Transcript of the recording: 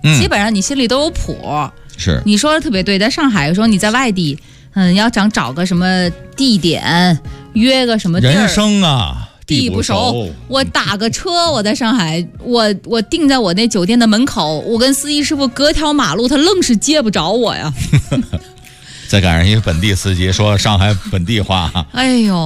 基本上你心里都有谱。 是， 你说的特别对，在上海有时候你在外地，要找个什么地点，约个什么地儿， 人生啊。 地不熟，我打个车，我在上海，我定在我那酒店的门口，我跟司机师傅隔条马路，他愣是接不着我呀。 再赶上一个本地司机说上海本地话， 哎呦。